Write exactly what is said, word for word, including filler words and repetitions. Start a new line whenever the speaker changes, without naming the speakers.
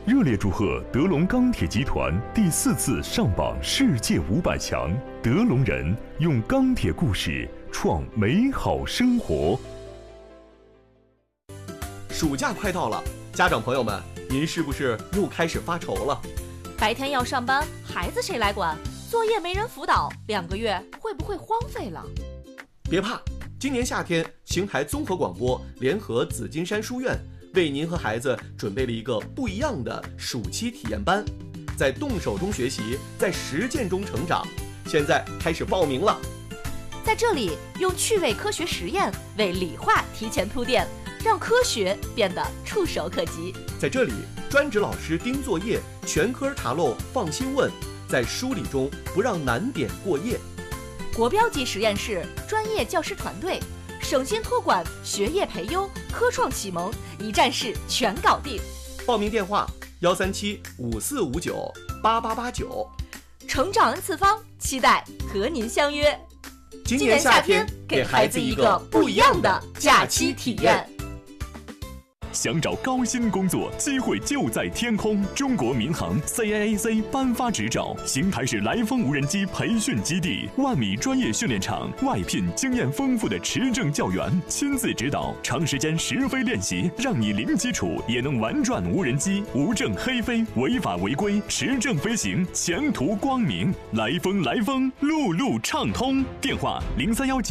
热烈祝贺德龙钢铁集团第四次上榜世界五百强，德龙人用钢铁故事创美好生活。
暑假快到了，家长朋友们，您是不是又开始发愁了？
白天要上班，孩子谁来管？作业没人辅导，两个月会不会荒废了？
别怕，今年夏天，邢台综合广播联合紫金山书院为您和孩子准备了一个不一样的暑期体验班，在动手中学习，在实践中成长。现在开始报名了。
在这里，用趣味科学实验为理化提前铺垫，让科学变得触手可及。
在这里，专职老师盯作业，全科查漏放心问，在梳理中不让难点过夜。
国标级实验室，专业教师团队，省心托管，学业培优，科创启蒙，一站式全搞定。
报名电话：幺三七五四五九八八八九。
成长 N 次方，期待和您相约。
今年夏天，给孩子一个不一样的假期体验。
想找高薪工作，机会就在天空。中国民航 C A A C 颁发执照，邢台市来风无人机培训基地，万米专业训练场，外聘经验丰富的持证教员，亲自指导，长时间实飞练习，让你零基础也能玩转无人机，无证黑飞，违法违规，持证飞行，前途光明。来风来风，路路畅通。电话零三幺九。